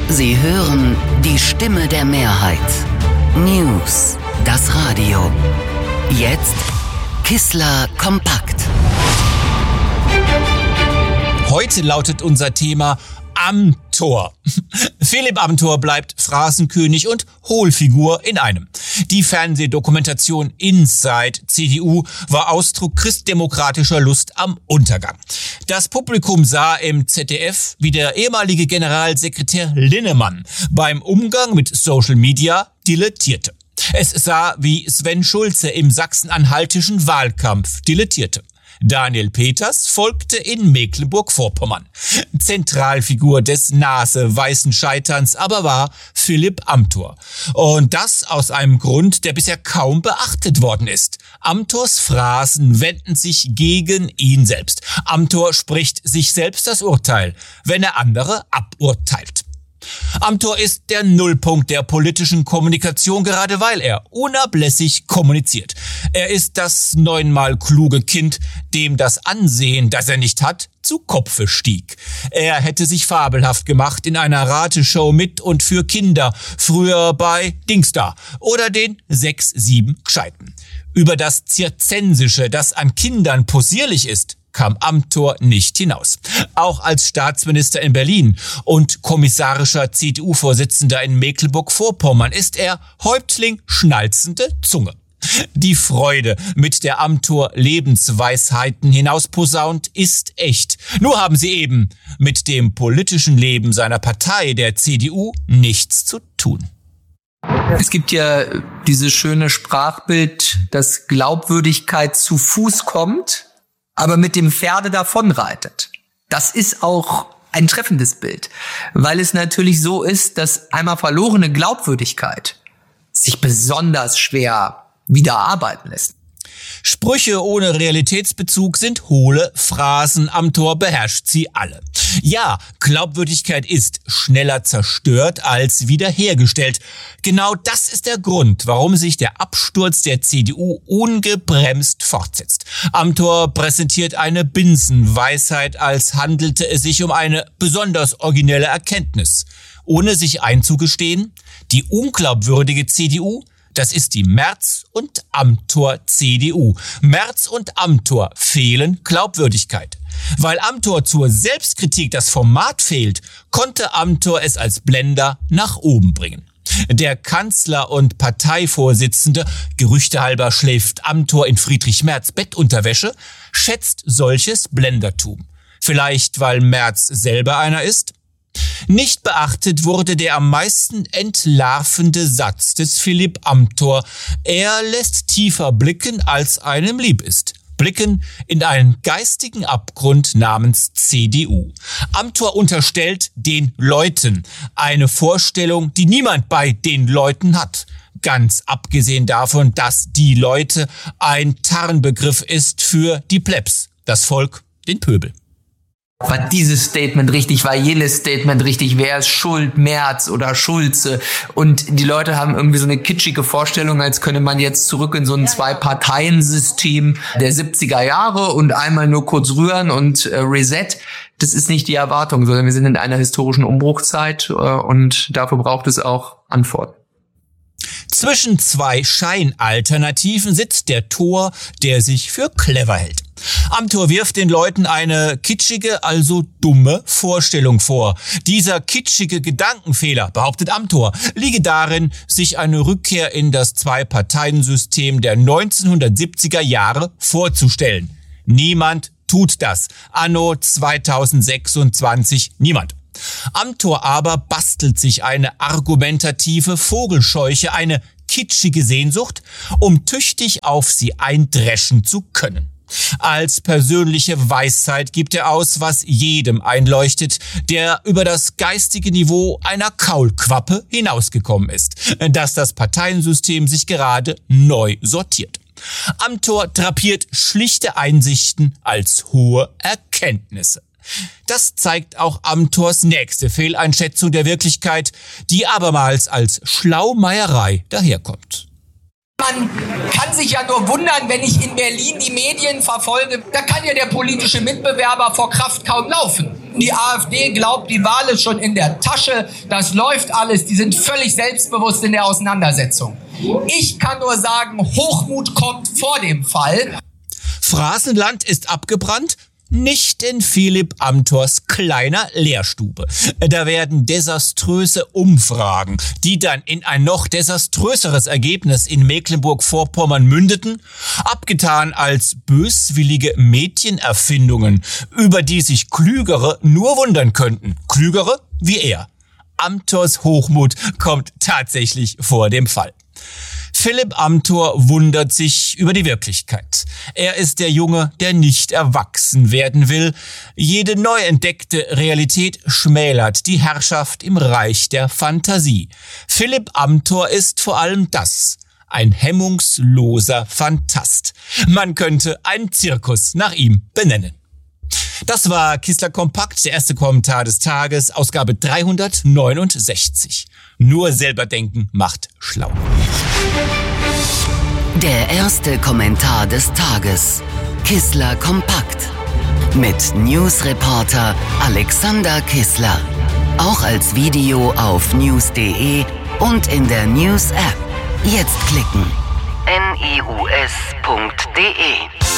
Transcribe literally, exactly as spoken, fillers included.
Sie hören die Stimme der Mehrheit. News, das Radio. Jetzt Kissler kompakt. Heute lautet unser Thema Amthor. Philipp Amthor bleibt Phrasenkönig und Hohlfigur in einem. Die Fernsehdokumentation Inside C D U war Ausdruck christdemokratischer Lust am Untergang. Das Publikum sah im Z D F, wie der ehemalige Generalsekretär Linnemann beim Umgang mit Social Media dilettierte. Es sah, wie Sven Schulze im sachsen-anhaltischen Wahlkampf dilettierte. Daniel Peters folgte in Mecklenburg-Vorpommern. Zentralfigur des naseweißen Scheiterns aber war Philipp Amthor. Und das aus einem Grund, der bisher kaum beachtet worden ist. Amthors Phrasen wenden sich gegen ihn selbst. Amthor spricht sich selbst das Urteil, wenn er andere aburteilt. Amthor ist der Nullpunkt der politischen Kommunikation, gerade weil er unablässig kommuniziert. Er ist das neunmal kluge Kind, dem das Ansehen, das er nicht hat, zu Kopfe stieg. Er hätte sich fabelhaft gemacht in einer Rateshow mit und für Kinder, früher bei Dingsda oder den sechs sieben Gescheiten. Über das Zirzensische, das an Kindern possierlich ist, kam Amthor nicht hinaus. Auch als Staatsminister in Berlin und kommissarischer C D U-Vorsitzender in Mecklenburg-Vorpommern ist er Häuptling schnalzende Zunge. Die Freude, mit der Amthor Lebensweisheiten hinausposaunt, ist echt. Nur haben sie eben mit dem politischen Leben seiner Partei, der C D U, nichts zu tun. Es gibt ja dieses schöne Sprachbild, dass Glaubwürdigkeit zu Fuß kommt, aber mit dem Pferde davonreitet. Das ist auch ein treffendes Bild, weil es natürlich so ist, dass einmal verlorene Glaubwürdigkeit sich besonders schwer wieder erarbeiten lässt. Sprüche ohne Realitätsbezug sind hohle Phrasen. Amthor beherrscht sie alle. Ja, Glaubwürdigkeit ist schneller zerstört als wiederhergestellt. Genau das ist der Grund, warum sich der Absturz der C D U ungebremst fortsetzt. Amthor präsentiert eine Binsenweisheit, als handelte es sich um eine besonders originelle Erkenntnis. Ohne sich einzugestehen, die unglaubwürdige C D U, das ist die Merz- und Amthor-C D U. Merz und Amthor fehlen Glaubwürdigkeit. Weil Amthor zur Selbstkritik das Format fehlt, konnte Amthor es als Blender nach oben bringen. Der Kanzler und Parteivorsitzende, gerüchtehalber schläft Amthor in Friedrich Merz Bettunterwäsche, schätzt solches Blendertum. Vielleicht, weil Merz selber einer ist? Nicht beachtet wurde der am meisten entlarvende Satz des Philipp Amthor. Er lässt tiefer blicken, als einem lieb ist. Blicken in einen geistigen Abgrund namens C D U. Amthor unterstellt den Leuten eine Vorstellung, die niemand bei den Leuten hat. Ganz abgesehen davon, dass die Leute ein Tarnbegriff ist für die Plebs, das Volk, den Pöbel. War dieses Statement richtig, war jenes Statement richtig, wer ist schuld, Merz oder Schulze? Und die Leute haben irgendwie so eine kitschige Vorstellung, als könne man jetzt zurück in so ein Zwei-Parteien-System der siebziger Jahre und einmal nur kurz rühren und äh, Reset. Das ist nicht die Erwartung, sondern wir sind in einer historischen Umbruchzeit äh, und dafür braucht es auch Antworten. Zwischen zwei Scheinalternativen sitzt der Tor, der sich für clever hält. Amthor wirft den Leuten eine kitschige, also dumme Vorstellung vor. Dieser kitschige Gedankenfehler, behauptet Amthor, liege darin, sich eine Rückkehr in das Zwei-Parteien-System der neunzehnhundertsiebziger Jahre vorzustellen. Niemand tut das. Anno zweitausendsechsundzwanzig niemand. Amthor aber bastelt sich eine argumentative Vogelscheuche, eine kitschige Sehnsucht, um tüchtig auf sie eindreschen zu können. Als persönliche Weisheit gibt er aus, was jedem einleuchtet, der über das geistige Niveau einer Kaulquappe hinausgekommen ist, dass das Parteiensystem sich gerade neu sortiert. Amthor drapiert schlichte Einsichten als hohe Erkenntnisse. Das zeigt auch Amthors nächste Fehleinschätzung der Wirklichkeit, die abermals als Schlaumeierei daherkommt. Man kann sich ja nur wundern, wenn ich in Berlin die Medien verfolge, da kann ja der politische Mitbewerber vor Kraft kaum laufen. Die AfD glaubt, die Wahl ist schon in der Tasche, das läuft alles, die sind völlig selbstbewusst in der Auseinandersetzung. Ich kann nur sagen, Hochmut kommt vor dem Fall. Phrasenland ist abgebrannt? Nicht in Philipp Amthors kleiner Lehrstube. Da werden desaströse Umfragen, die dann in ein noch desaströseres Ergebnis in Mecklenburg-Vorpommern mündeten, abgetan als böswillige Mädchenerfindungen, über die sich Klügere nur wundern könnten. Klügere wie er. Amthors Hochmut kommt tatsächlich vor dem Fall. Philipp Amthor wundert sich über die Wirklichkeit. Er ist der Junge, der nicht erwachsen werden will. Jede neu entdeckte Realität schmälert die Herrschaft im Reich der Fantasie. Philipp Amthor ist vor allem das: ein hemmungsloser Phantast. Man könnte einen Zirkus nach ihm benennen. Das war Kistler Kompakt, der erste Kommentar des Tages, Ausgabe dreihundertneunundsechzig. Nur selber denken macht schlau. Der erste Kommentar des Tages. Kistler Kompakt. Mit Newsreporter Alexander Kistler. Auch als Video auf news punkt de und in der News-App. Jetzt klicken. news punkt de